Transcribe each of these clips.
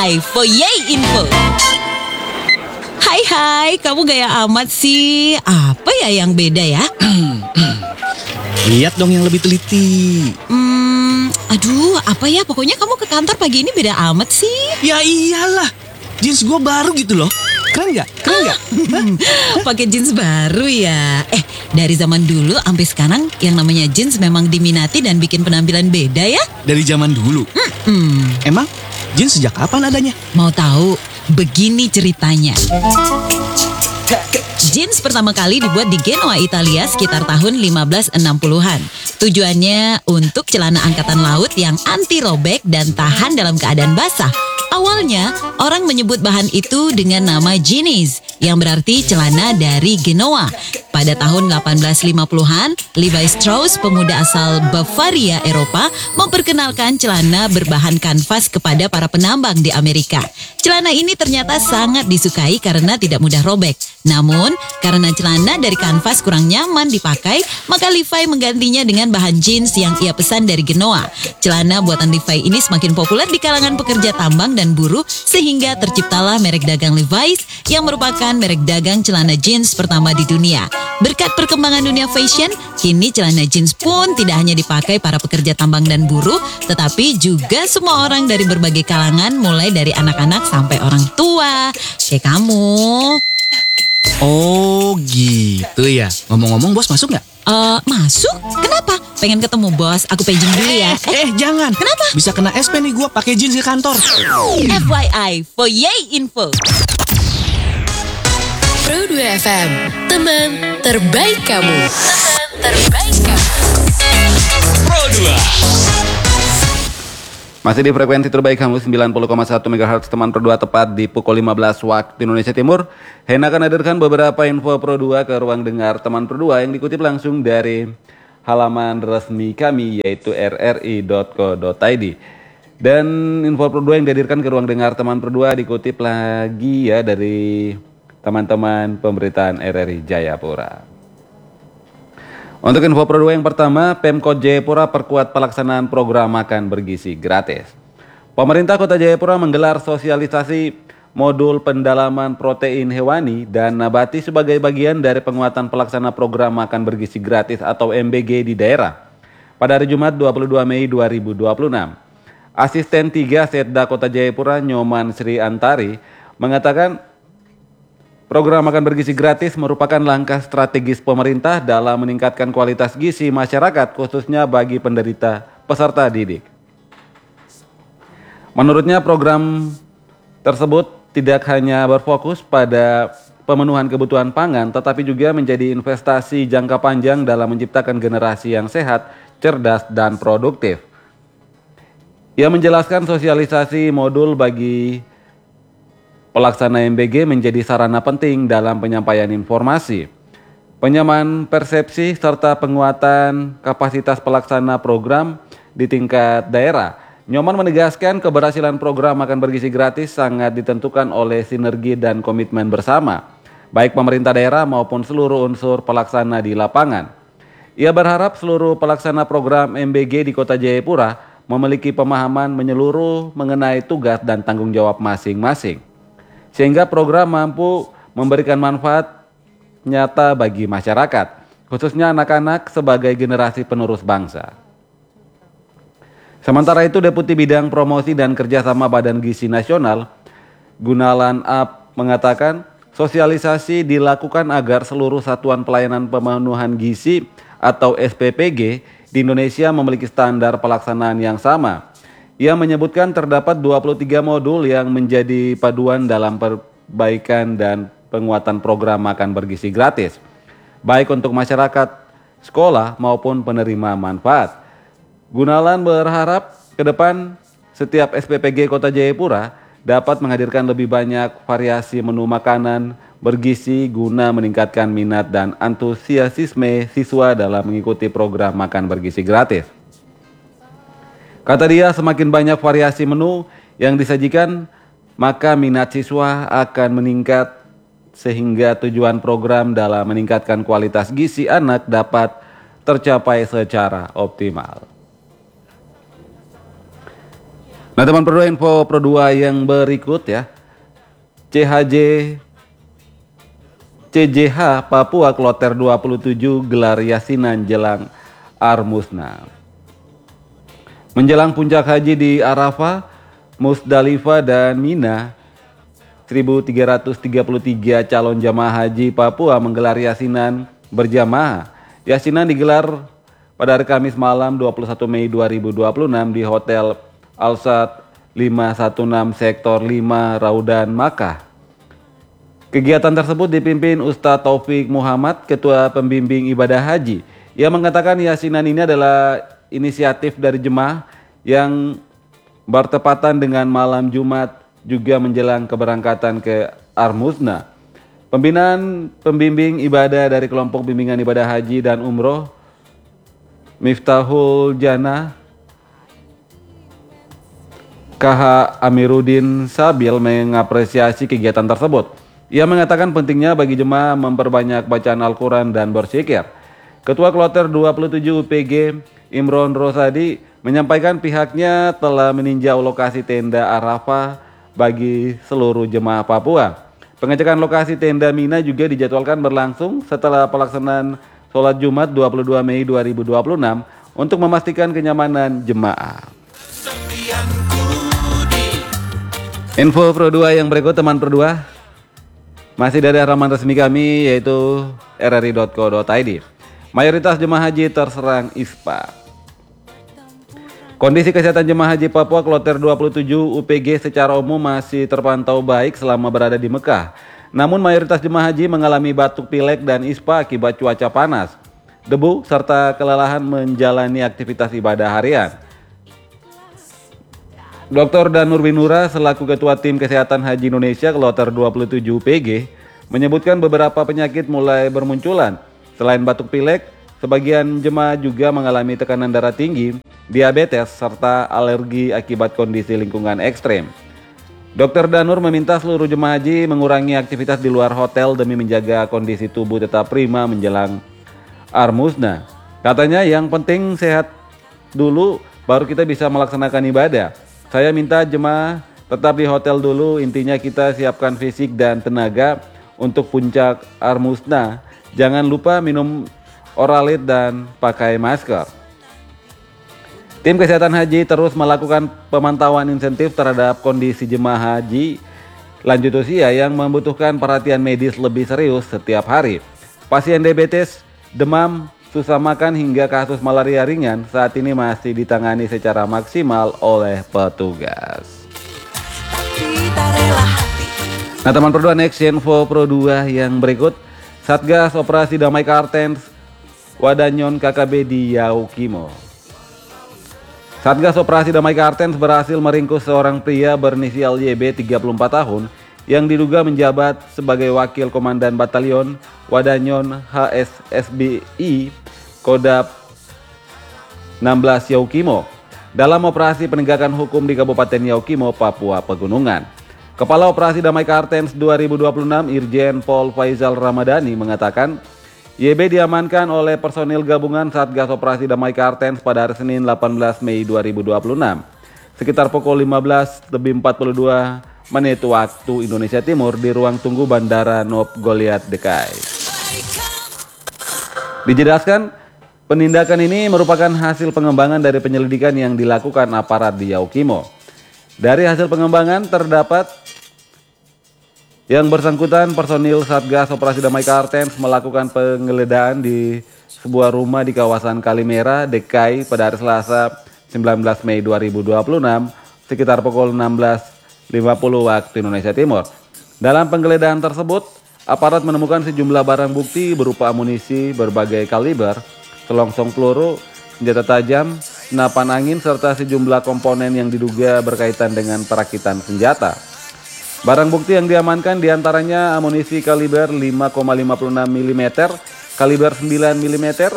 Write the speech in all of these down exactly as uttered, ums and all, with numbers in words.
I for Yay Info. Hai hai, kamu gaya amat sih. Apa ya yang beda ya? Lihat dong yang lebih teliti. Hmm, aduh, apa ya? Pokoknya kamu ke kantor pagi ini beda amat sih. Ya iyalah, jeans gue baru gitu loh. Keren gak? Keren gak? Pakai jeans baru ya. Eh, dari zaman dulu sampai sekarang yang namanya jeans memang diminati dan bikin penampilan beda ya. Dari zaman dulu. Hmm, Emang jeans sejak kapan adanya? mau tahu? Begini ceritanya. Jeans pertama kali dibuat di Genoa, Italia sekitar tahun lima belas enam puluhan. Tujuannya untuk celana angkatan laut yang anti robek dan tahan dalam keadaan basah. Awalnya, orang menyebut bahan itu dengan nama jeans, yang berarti celana dari Genoa. Pada tahun delapan belas lima puluhan, Levi Strauss, pemuda asal Bavaria, Eropa, memperkenalkan celana berbahan kanvas kepada para penambang di Amerika. Celana ini ternyata sangat disukai karena tidak mudah robek. Namun, karena celana dari kanvas kurang nyaman dipakai, maka Levi menggantinya dengan bahan jeans yang ia pesan dari Genoa. Celana buatan Levi ini semakin populer di kalangan pekerja tambang dan buruh, sehingga terciptalah merek dagang Levi's yang merupakan merek dagang celana jeans pertama di dunia. Berkat perkembangan dunia fashion, kini celana jeans pun tidak hanya dipakai para pekerja tambang dan buruh, tetapi juga semua orang dari berbagai kalangan, mulai dari anak-anak sampai orang tua. Kayak kamu. Oh gitu ya. Ngomong-ngomong bos masuk gak? Eh, masuk? Kenapa? Pengen ketemu bos, aku paging dulu ya. Eh, eh jangan. Kenapa? Bisa kena S P nih gue pakai jeans ke kantor. F Y I for Yay Info. Pro dua F M, teman terbaik kamu. Teman terbaik kamu. Pro dua. Masih di frekuensi terbaik kamu sembilan puluh koma satu megahertz teman Pro dua, tepat di pukul lima belas waktu Indonesia Timur. Hena akan hadirkan beberapa info Pro dua ke ruang dengar teman Pro dua yang dikutip langsung dari halaman resmi kami, yaitu r r i dot co dot i d. Dan info Pro dua yang dihadirkan ke ruang dengar teman Pro dua dikutip lagi ya dari teman-teman pemberitaan R R I Jayapura. Untuk info Pro dua yang pertama, Pemkot Jayapura perkuat pelaksanaan program makan bergizi gratis. Pemerintah Kota Jayapura menggelar sosialisasi modul pendalaman protein hewani dan nabati sebagai bagian dari penguatan pelaksana program makan bergizi gratis atau M B G di daerah. Pada hari Jumat dua puluh dua Mei dua ribu dua puluh enam, Asisten tiga Setda Kota Jayapura Nyoman Sri Antari mengatakan program makan bergizi gratis merupakan langkah strategis pemerintah dalam meningkatkan kualitas gizi masyarakat, khususnya bagi penderita peserta didik. Menurutnya program tersebut tidak hanya berfokus pada pemenuhan kebutuhan pangan, tetapi juga menjadi investasi jangka panjang dalam menciptakan generasi yang sehat, cerdas, dan produktif. Ia menjelaskan sosialisasi modul bagi pelaksana M B G menjadi sarana penting dalam penyampaian informasi, penyamaan persepsi, serta penguatan kapasitas pelaksana program di tingkat daerah. Nyoman menegaskan keberhasilan program makan bergizi gratis sangat ditentukan oleh sinergi dan komitmen bersama, baik pemerintah daerah maupun seluruh unsur pelaksana di lapangan. Ia berharap seluruh pelaksana program M B G di Kota Jayapura memiliki pemahaman menyeluruh mengenai tugas dan tanggung jawab masing-masing, sehingga program mampu memberikan manfaat nyata bagi masyarakat, khususnya anak-anak sebagai generasi penerus bangsa. Sementara itu, Deputi Bidang Promosi dan Kerjasama Badan Gizi Nasional, Gunalan Ap, mengatakan sosialisasi dilakukan agar seluruh satuan pelayanan pemenuhan gizi atau S P P G di Indonesia memiliki standar pelaksanaan yang sama. Ia menyebutkan terdapat dua puluh tiga modul yang menjadi paduan dalam perbaikan dan penguatan program makan bergizi gratis, baik untuk masyarakat, sekolah, maupun penerima manfaat. Gunalan berharap ke depan setiap S P P G Kota Jayapura dapat menghadirkan lebih banyak variasi menu makanan bergizi guna meningkatkan minat dan antusiasme siswa dalam mengikuti program makan bergizi gratis. Kata dia, semakin banyak variasi menu yang disajikan, maka minat siswa akan meningkat sehingga tujuan program dalam meningkatkan kualitas gizi anak dapat tercapai secara optimal. Nah teman Pro dua, info Pro dua yang berikut ya. C H J C J H Papua Kloter dua puluh tujuh gelar yasinan jelang Armusna. Menjelang puncak haji di Arafah, Musdalifah dan Mina, seribu tiga ratus tiga puluh tiga calon jamaah haji Papua menggelar yasinan berjamaah. Yasinan digelar pada hari Kamis malam dua puluh satu Mei dua ribu dua puluh enam di Hotel Al-Sad lima satu enam Sektor lima Raudan Makkah. Kegiatan tersebut dipimpin Ustadz Taufik Muhammad, Ketua Pembimbing Ibadah Haji. Ia mengatakan yasinan ini adalah inisiatif dari jemaah yang bertepatan dengan malam Jumat juga menjelang keberangkatan ke Armusna. Pembinaan pembimbing ibadah dari kelompok bimbingan ibadah haji dan umroh Miftahul Jannah K H Amiruddin Sabil mengapresiasi kegiatan tersebut. Ia mengatakan pentingnya bagi jemaah memperbanyak bacaan Al-Quran dan berzikir. Ketua Kloter dua puluh tujuh U P G Imron Rosadi menyampaikan pihaknya telah meninjau lokasi tenda Arafah bagi seluruh jemaah Papua. Pengecekan lokasi tenda Mina juga dijadwalkan berlangsung setelah pelaksanaan sholat Jumat dua puluh dua Mei dua ribu dua puluh enam untuk memastikan kenyamanan jemaah. Info Pro dua yang berikut teman Pro dua masih dari halaman resmi kami yaitu r r i dot co dot i d. Mayoritas jemaah haji terserang ispa. Kondisi kesehatan jemaah haji Papua Kloter dua puluh tujuh U P G secara umum masih terpantau baik selama berada di Mekah. Namun mayoritas jemaah haji mengalami batuk pilek dan ispa akibat cuaca panas, debu, serta kelelahan menjalani aktivitas ibadah harian. Doktor Danur Winura selaku Ketua Tim Kesehatan Haji Indonesia Kloter dua puluh tujuh U P G menyebutkan beberapa penyakit mulai bermunculan. Selain batuk pilek, sebagian jemaah juga mengalami tekanan darah tinggi, diabetes, serta alergi akibat kondisi lingkungan ekstrem. Dokter Danur meminta seluruh jemaah haji mengurangi aktivitas di luar hotel demi menjaga kondisi tubuh tetap prima menjelang Armusna. Katanya yang penting sehat dulu baru kita bisa melaksanakan ibadah. Saya minta jemaah tetap di hotel dulu, intinya kita siapkan fisik dan tenaga untuk puncak Armusna. Jangan lupa minum Oralit dan pakai masker. Tim Kesehatan Haji terus melakukan pemantauan insentif terhadap kondisi jemaah haji lanjut usia yang membutuhkan perhatian medis lebih serius setiap hari. Pasien diabetes, demam, susah makan hingga kasus malaria ringan saat ini masih ditangani secara maksimal oleh petugas. Nah teman Pro dua, next info Pro dua yang berikut. Satgas Operasi Damai Kartens Wadanyon K K B di Yaukimo. Satgas Operasi Damai Kartens berhasil meringkus seorang pria berinisial Y B tiga puluh empat tahun yang diduga menjabat sebagai wakil komandan batalion Wadanyon H S S B I Kodap enam belas Yaukimo dalam operasi penegakan hukum di Kabupaten Yaukimo, Papua Pegunungan. Kepala Operasi Damai Kartens dua ribu dua puluh enam Irjen Pol Faizal Ramadhani mengatakan Y B diamankan oleh personil gabungan Satgas Operasi Damai Kartens pada hari Senin delapan belas Mei dua ribu dua puluh enam sekitar pukul lima belas lebih empat puluh dua menit waktu Indonesia Timur di ruang tunggu Bandara Nop Goliat Dekai. Dijelaskan, penindakan ini merupakan hasil pengembangan dari penyelidikan yang dilakukan aparat di Yaukimo. Dari hasil pengembangan terdapat yang bersangkutan personil Satgas Operasi Damai Kartens melakukan penggeledahan di sebuah rumah di kawasan Kalimera, Dekai pada hari Selasa sembilan belas Mei dua ribu dua puluh enam sekitar pukul enam belas lima puluh waktu Indonesia Timur. Dalam penggeledahan tersebut, aparat menemukan sejumlah barang bukti berupa amunisi berbagai kaliber, selongsong peluru, senjata tajam, senapan angin, serta sejumlah komponen yang diduga berkaitan dengan perakitan senjata. Barang bukti yang diamankan diantaranya amunisi kaliber lima koma lima enam milimeter, kaliber sembilan milimeter,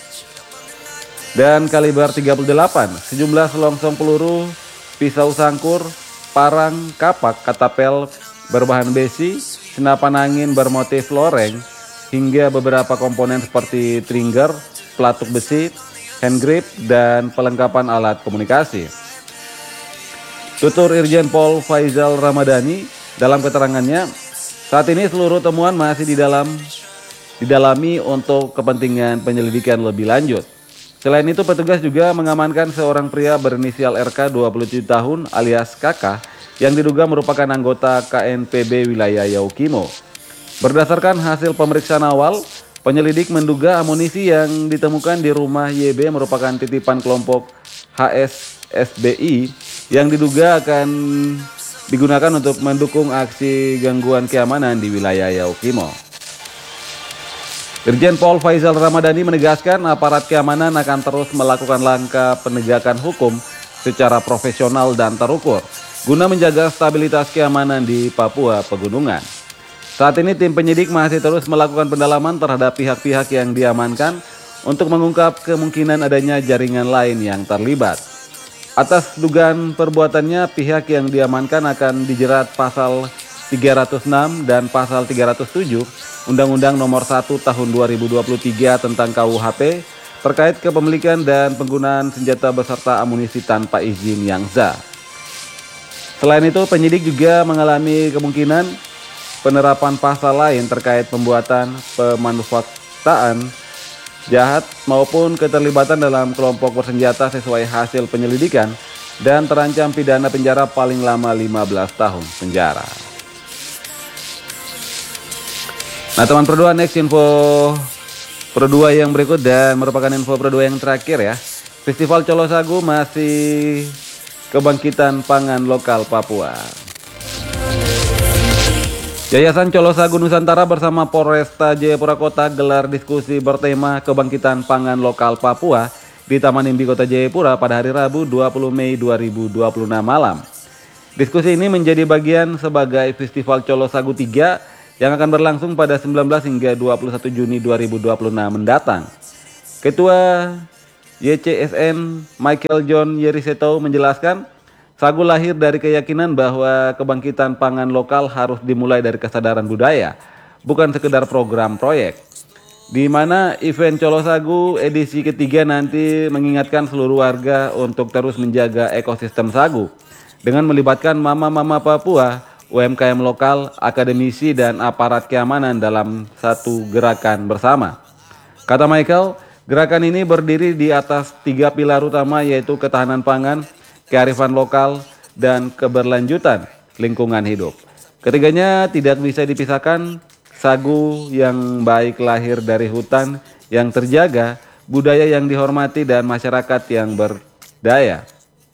dan kaliber tiga puluh delapan, sejumlah selongsong peluru, pisau sangkur, parang, kapak, katapel berbahan besi, senapan angin bermotif loreng, hingga beberapa komponen seperti trigger, pelatuk besi, hand grip, dan pelengkapan alat komunikasi. Tutur Irjen Pol Faizal Ramadhani dalam keterangannya, saat ini seluruh temuan masih di dalam didalami untuk kepentingan penyelidikan lebih lanjut. Selain itu, petugas juga mengamankan seorang pria berinisial R K dua puluh tujuh tahun alias Kakak yang diduga merupakan anggota K N P B wilayah Yaukimo. Berdasarkan hasil pemeriksaan awal, penyelidik menduga amunisi yang ditemukan di rumah Y B merupakan titipan kelompok H S S B I yang diduga akan digunakan untuk mendukung aksi gangguan keamanan di wilayah Yaukimo. Irjen Pol Faizal Ramadhani menegaskan aparat keamanan akan terus melakukan langkah penegakan hukum secara profesional dan terukur guna menjaga stabilitas keamanan di Papua Pegunungan. Saat ini tim penyidik masih terus melakukan pendalaman terhadap pihak-pihak yang diamankan untuk mengungkap kemungkinan adanya jaringan lain yang terlibat. Atas dugaan perbuatannya, pihak yang diamankan akan dijerat pasal tiga ratus enam dan pasal tiga ratus tujuh Undang-Undang Nomor satu Tahun dua ribu dua puluh tiga tentang K U H P terkait kepemilikan dan penggunaan senjata beserta amunisi tanpa izin yang sah. Selain itu, penyidik juga mengalami kemungkinan penerapan pasal lain terkait pembuatan, pemanfaatan jahat maupun keterlibatan dalam kelompok bersenjata sesuai hasil penyelidikan dan terancam pidana penjara paling lama lima belas tahun penjara. Nah teman Pro dua, next info Pro dua yang berikut dan merupakan info Pro dua yang terakhir ya. Festival Colo Sagu masih kebangkitan pangan lokal Papua. Yayasan Colo Sagu Nusantara bersama Polresta Jayapura Kota gelar diskusi bertema kebangkitan pangan lokal Papua di Taman Imbi Kota Jayapura pada hari Rabu dua puluh Mei dua ribu dua puluh enam malam. Diskusi ini menjadi bagian sebagai Festival Colo Sagu tiga yang akan berlangsung pada sembilan belas hingga dua puluh satu Juni dua ribu dua puluh enam mendatang. Ketua Y C S N Michael John Yeriseto menjelaskan, Sagu lahir dari keyakinan bahwa kebangkitan pangan lokal harus dimulai dari kesadaran budaya, bukan sekedar program proyek. Di mana event Colo Sagu edisi ketiga nanti mengingatkan seluruh warga untuk terus menjaga ekosistem sagu dengan melibatkan mama-mama Papua, U M K M lokal, akademisi, dan aparat keamanan dalam satu gerakan bersama. Kata Michael, gerakan ini berdiri di atas tiga pilar utama yaitu ketahanan pangan, kearifan lokal, dan keberlanjutan lingkungan hidup. Ketiganya tidak bisa dipisahkan. Sagu yang baik lahir dari hutan yang terjaga, budaya yang dihormati, dan masyarakat yang berdaya.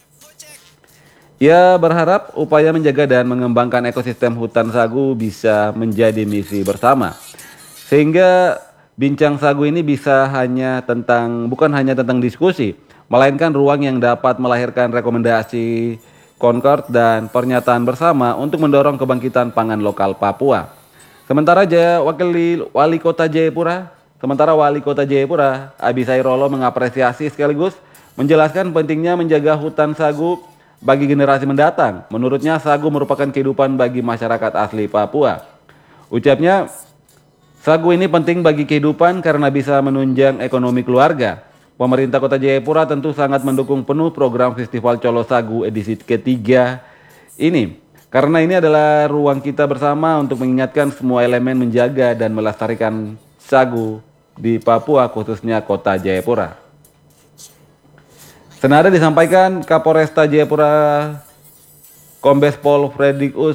Ia berharap upaya menjaga dan mengembangkan ekosistem hutan sagu bisa menjadi misi bersama. Sehingga bincang sagu ini bisa hanya tentang bukan hanya tentang diskusi, melainkan ruang yang dapat melahirkan rekomendasi, konkord, dan pernyataan bersama untuk mendorong kebangkitan pangan lokal Papua. Sementara Jaya, Wakil Wali Kota Jayapura, sementara Wali Kota Jayapura, Abisai Rolo mengapresiasi sekaligus menjelaskan pentingnya menjaga hutan sagu bagi generasi mendatang. Menurutnya, sagu merupakan kehidupan bagi masyarakat asli Papua. Ucapnya, sagu ini penting bagi kehidupan karena bisa menunjang ekonomi keluarga. Pemerintah Kota Jayapura tentu sangat mendukung penuh program Festival Colo Sagu edisi ketiga ini. Karena ini adalah ruang kita bersama untuk mengingatkan semua elemen menjaga dan melestarikan sagu di Papua, khususnya Kota Jayapura. Senada disampaikan Kapolresta Jayapura Kombes Pol Fredrikus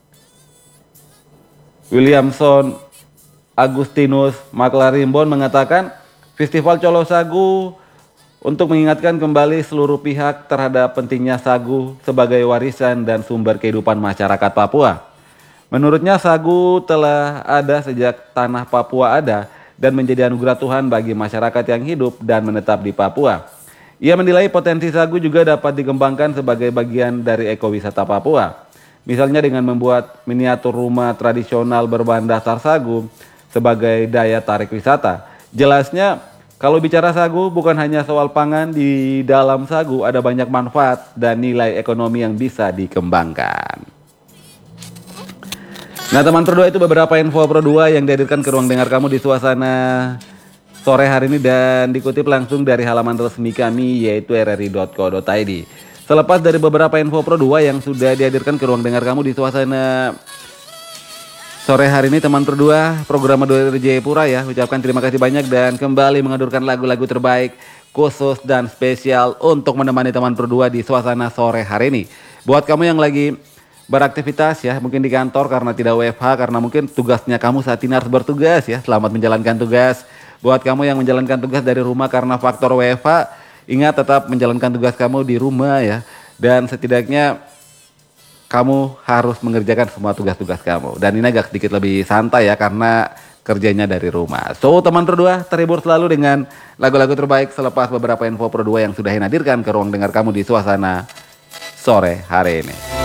Williamson Agustinus Maklarimbon mengatakan Festival Colo Sagu untuk mengingatkan kembali seluruh pihak terhadap pentingnya sagu sebagai warisan dan sumber kehidupan masyarakat Papua. Menurutnya sagu telah ada sejak tanah Papua ada dan menjadi anugerah Tuhan bagi masyarakat yang hidup dan menetap di Papua. Ia menilai potensi sagu juga dapat dikembangkan sebagai bagian dari ekowisata Papua. Misalnya dengan membuat miniatur rumah tradisional berbahan dasar sagu sebagai daya tarik wisata. Jelasnya, kalau bicara sagu bukan hanya soal pangan, di dalam sagu ada banyak manfaat dan nilai ekonomi yang bisa dikembangkan. Nah teman Pro dua, itu beberapa info Pro dua yang dihadirkan ke ruang dengar kamu di suasana sore hari ini dan dikutip langsung dari halaman resmi kami yaitu r r i dot co dot i d. Selepas dari beberapa info Pro dua yang sudah dihadirkan ke ruang dengar kamu di suasana sore hari ini, teman Pro dua, program dari Jayapura ya, ucapkan terima kasih banyak dan kembali mengadurkan lagu-lagu terbaik khusus dan spesial untuk menemani teman Pro dua di suasana sore hari ini. Buat kamu yang lagi beraktivitas ya, mungkin di kantor karena tidak W F H, karena mungkin tugasnya kamu saat ini harus bertugas ya, selamat menjalankan tugas. Buat kamu yang menjalankan tugas dari rumah karena faktor W F H, ingat tetap menjalankan tugas kamu di rumah ya, dan setidaknya kamu harus mengerjakan semua tugas-tugas kamu. Dan ini agak sedikit lebih santai ya, karena kerjanya dari rumah. So teman Pro dua, terhibur selalu dengan lagu-lagu terbaik selepas beberapa info Pro dua yang sudah hadirkan ke ruang dengar kamu di suasana sore hari ini.